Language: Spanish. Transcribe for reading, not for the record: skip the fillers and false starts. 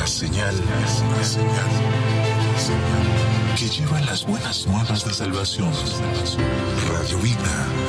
señal que lleva las buenas nuevas de salvación. Radio Vida.